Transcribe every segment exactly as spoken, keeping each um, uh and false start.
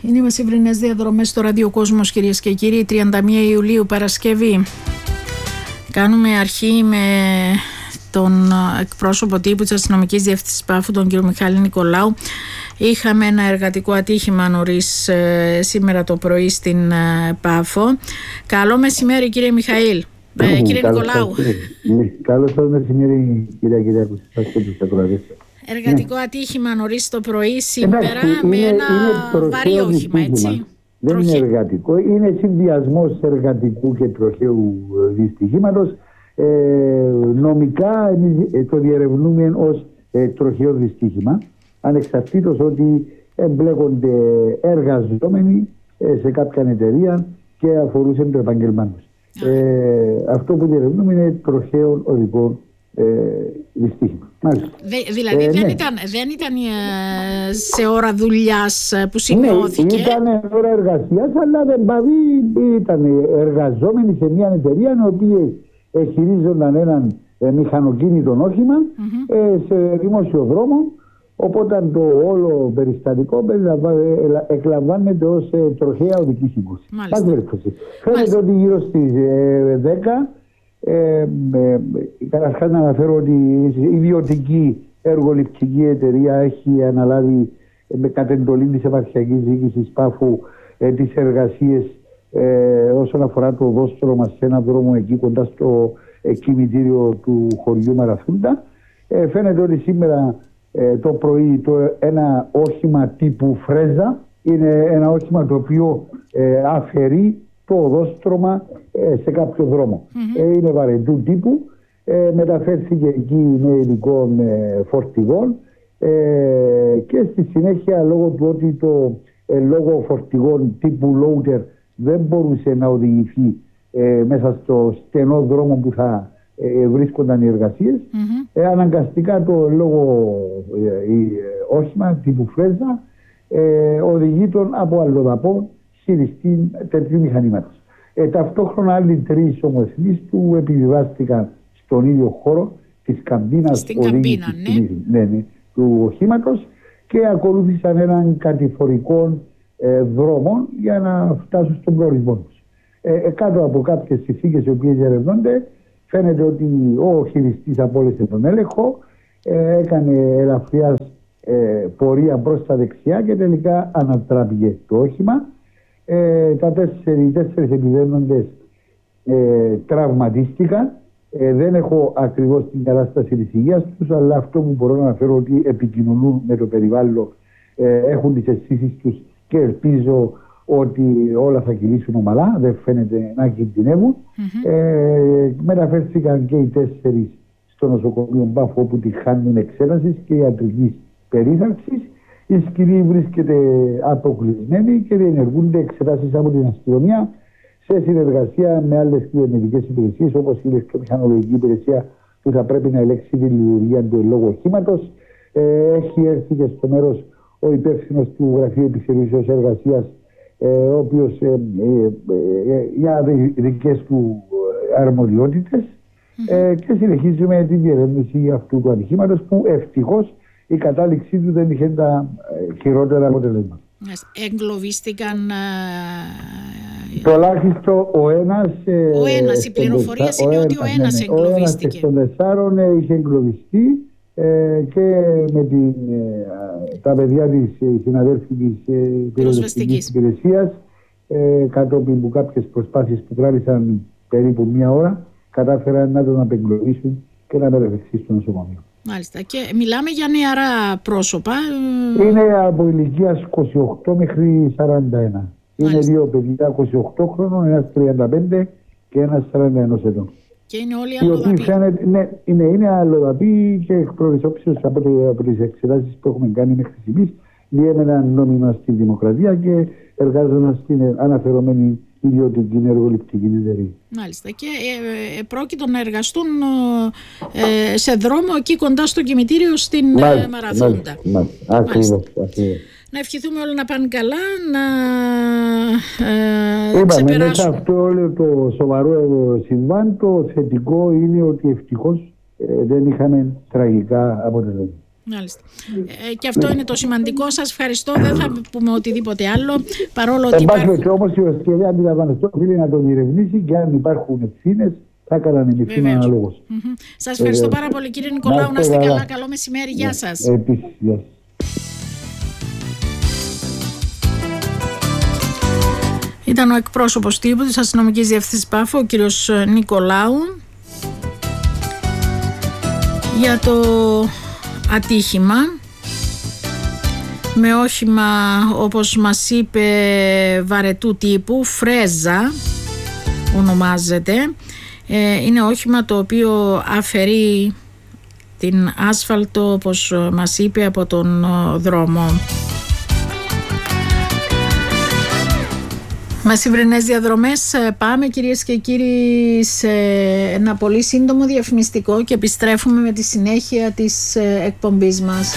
Είναι οι μεσημβρινές διαδρομές στο Ραδιοκόσμος, κυρίες και κύριοι. τριάντα μία Ιουλίου, Παρασκευή. Κάνουμε αρχή με τον εκπρόσωπο τύπου της Αστυνομικής Διεύθυνσης Πάφου, τον κύριο Μιχάλη Νικολάου. Είχαμε ένα εργατικό ατύχημα νωρίς ε, σήμερα το πρωί στην ε, Πάφο. Καλό μεσημέρι, κύριε Μιχαήλ. Ε, κύριε Καλώς Νικολάου. Καλώς σας μεσημέρι, κυρία Κυριάκου. Εργατικό ατύχημα νωρίς το πρωί σήμερα. Εντάξει, με είναι, ένα είναι βαρύ όχημα, έτσι. Δεν Τροχαίο. είναι εργατικό, είναι συνδυασμός εργατικού και τροχαίου δυστυχήματος. Ε, νομικά εμείς το διερευνούμε ως ε, τροχαίο δυστύχημα, ανεξαρτήτως ότι εμπλέκονται εργαζόμενοι ε, σε κάποια εταιρεία και αφορούσε το επάγγελμά τους. Ε, αυτό που διερευνούμε είναι τροχαίο οδικό ε, δυστύχημα. Δε, δηλαδή ε, δεν, ναι. ήταν, δεν ήταν ε, σε ώρα δουλειάς που σημειώθηκε. Ναι, ήταν ώρα εργασίας, αλλά δεν πάβει, ήταν εργαζόμενοι σε μια εταιρεία οι οποίες χειρίζονταν έναν ε, μηχανοκίνητο όχημα mm-hmm. ε, σε δημόσιο δρόμο. Οπότε το όλο περιστατικό εκλαμβάνεται ως ε, τροχαία οδική σύγκρουση. Φαίνεται ότι γύρω στις ε, δέκα, ε, ε, καταρχάς να αναφέρω ότι η ιδιωτική εργοληπτική εταιρεία έχει αναλάβει ε, με κατεντολή της επαρχιακής διοίκησης Πάφου ε, τις εργασίες ε, όσον αφορά το οδόστρωμα σε έναν δρόμο εκεί κοντά στο ε, κημητήριο του χωριού Μαραθούντα. Ε, φαίνεται ότι σήμερα Ε, το πρωί το, ένα όχημα τύπου Φρέζα είναι ένα όχημα το οποίο ε, αφαιρεί το οδόστρωμα ε, σε κάποιο δρόμο. Mm-hmm. Ε, είναι βαρετού τύπου, ε, μεταφέρθηκε εκεί με υλικών ε, φορτηγών ε, και στη συνέχεια λόγω του ότι το ε, λόγω φορτηγών τύπου loader δεν μπορούσε να οδηγηθεί ε, μέσα στο στενό δρόμο που θα Ε, βρίσκονταν οι εργασίες. Mm-hmm. Ε, αναγκαστικά το λόγο ε, ε, όχημα τύπου Φρέζα ε, οδηγεί τον από αλλοδαπό χειριστή τέτοιου μηχανήματος. Ε, ταυτόχρονα άλλοι τρεις ομοεθνείς του επιβιβάστηκαν στον ίδιο χώρο της καμπίνας στην καμπίνα, ναι. Ναι, ναι, του οχήματος και ακολούθησαν έναν κατηφορικό ε, δρόμο για να φτάσουν στον προορισμό τους. Ε, ε, κάτω από κάποιες συνθήκες οι οποίες ερευνώνται, φαίνεται ότι ο χειριστής απόλυσε τον έλεγχο, ε, έκανε ελαφριάς ε, πορεία προς τα δεξιά και τελικά ανατράπηκε το όχημα. Ε, τα τέσσερι, τέσσερις επιβαίνοντες ε, τραυματίστηκαν. Ε, δεν έχω ακριβώς την κατάσταση της υγείας τους, αλλά αυτό που μπορώ να αναφέρω ότι επικοινωνούν με το περιβάλλον, ε, έχουν τις αισθήσεις τους και ελπίζω ότι όλα θα κυλήσουν ομαλά, δεν φαίνεται να κινδυνεύουν. Mm-hmm. Ε, μεταφέρθηκαν και οι τέσσερις στο νοσοκομείο Πάφου, όπου τη χάνουν εξέτασης και ιατρικής περίθαλψης. Η σκηνή βρίσκεται αποκλεισμένη και διενεργούνται εξετάσεις από την αστυνομία σε συνεργασία με άλλες κυβερνητικές υπηρεσίες, όπως η ηλεκτρομηχανολογική υπηρεσία που θα πρέπει να ελέγξει τη λειτουργία του εν λόγω οχήματος. Ε, έχει έρθει και στο μέρος ο υπεύθυνος του Γραφείου Επιθεωρήσεως Εργασίας, ο οποίος ε, ε, ε, για δικές του αρμοδιότητες mm-hmm. ε, και συνεχίζουμε την διερεύνηση αυτού του ατυχήματος που ευτυχώς η κατάληξή του δεν είχε τα χειρότερα αποτελέσματα. Εγκλωβίστηκαν τουλάχιστον ο ένας ο ένας, η πληροφορία είναι ότι ο ένας ναι, εγκλωβίστηκε. Ο ένας των τεσσάρων είχε εγκλωβιστεί Ε, και με την, ε, τα παιδιά της ε, συναδέλφου της ε, πυροσβεστικής υπηρεσίας ε, κατόπιν που κάποιες προσπάθειες που κράτησαν περίπου μία ώρα κατάφεραν να τον απεγκλωβίσουν και να μεταφερθεί στο νοσοκομείο. Μάλιστα. Και μιλάμε για νεαρά πρόσωπα. Είναι από ηλικία είκοσι οκτώ μέχρι σαράντα ένα. Μάλιστα. Είναι δύο παιδιά είκοσι οκτώ χρόνων, ένας τριάντα πέντε και ένας σαράντα ένα ετών. Και είναι όλοι αλλοδαποί. Ναι, είναι, είναι αλλοδαποί και εκ πρώτης όψεως από, από τις εξετάσεις που έχουμε κάνει μέχρι στιγμής διέμεναν νόμιμα στη δημοκρατία και εργάζονταν στην αναφερομένη ιδιωτική εργοληπτική εταιρεία. Μάλιστα. Και ε, ε, πρόκειτο να εργαστούν ε, σε δρόμο εκεί κοντά στο κημητήριο στην μάλιστα, Μαραθούντα. Μάλιστα, ακριβώς. Να ευχηθούμε όλα να πάνε καλά, να ε, Είπαμε, ξεπεράσουν. Μέσα αυτό όλο το σοβαρό συμβάν, το θετικό είναι ότι ευτυχώς ε, δεν είχαμε τραγικά αποτελέσματα. Μάλιστα. Ε, και αυτό είναι το σημαντικό. Σας ευχαριστώ. Δεν θα πούμε οτιδήποτε άλλο. Παρόλο ότι υπάρχουν... Όμως η ευκαιρία αντιλαμβανεστό οφείλει να τον ηρευνήσει και αν υπάρχουν ευθύνες θα έκαναν ευθύνη αναλόγως. Mm-hmm. Σας ευχαριστώ πάρα πολύ κύριε Νικολάου. Να είστε καλά. Καλό μεσημέρι. Γεια σας. Επίσης, γεια σας. Ήταν ο εκπρόσωπος τύπου της Αστυνομικής Διεύθυνσης Πάφου, ο κύριος Νικολάου, για το ατύχημα με όχημα, όπως μας είπε, βαρετού τύπου, Φρέζα ονομάζεται. Ε, είναι όχημα το οποίο αφαιρεί την άσφαλτο, όπως μας είπε, από τον δρόμο. Με σημερινές διαδρομές πάμε, κυρίες και κύριοι, σε ένα πολύ σύντομο διαφημιστικό και επιστρέφουμε με τη συνέχεια της εκπομπής μας.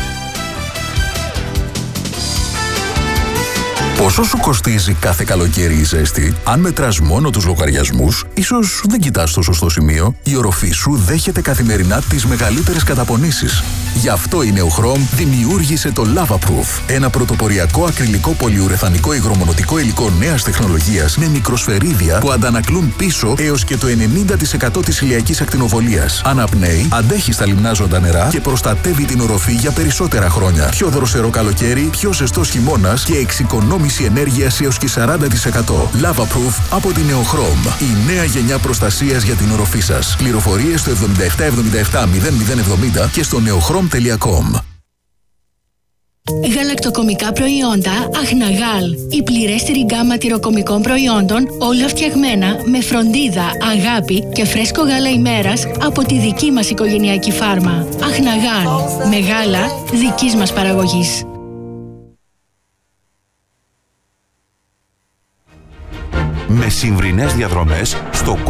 Πόσο σου κοστίζει κάθε καλοκαίρι η ζέστη? Αν μετράς μόνο τους λογαριασμούς, ίσως δεν κοιτάς το σωστό σημείο. Η οροφή σου δέχεται καθημερινά τις μεγαλύτερες καταπονήσεις. Γι' αυτό η Neochrom δημιούργησε το Lavaproof, ένα πρωτοποριακό ακριλικό πολυουρεθανικό υγρομονωτικό υλικό νέας τεχνολογίας με μικροσφαιρίδια που αντανακλούν πίσω έως και το ενενήντα τοις εκατό της ηλιακής ακτινοβολίας. Αναπνέει, αντέχει στα λιμνάζοντα νερά και προστατεύει την οροφή για περισσότερα χρόνια. Πιο δροσερό καλοκαίρι, πιο ζεστός χειμώνας και εξοικονόμηση ενέργειας έως και σαράντα τοις εκατό. Lavaproof από την Neochrom. Η νέα γενιά προστασίας για την οροφή σας. Πληροφορίες στο εβδομήντα επτά εβδομήντα επτά μηδέν μηδέν εβδομήντα και στο neochrom τελεία com. Γαλακτοκομικά προϊόντα Αχναγάλ. Η πληρέστερη γκάμα τυροκομικών προϊόντων, όλα φτιαγμένα με φροντίδα, αγάπη και φρέσκο γάλα ημέρας από τη δική μας οικογενειακή φάρμα. Αχναγάλ. Με γάλα δικής μας παραγωγής. Με συμβρινές διαδρομές στο